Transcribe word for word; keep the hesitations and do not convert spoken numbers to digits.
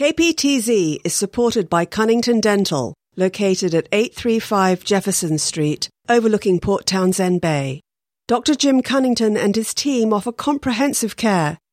K P T Z is supported by Cunnington Dental, located at eight thirty-five Jefferson Street, overlooking Port Townsend Bay. Doctor Jim Cunnington and his team offer comprehensive care,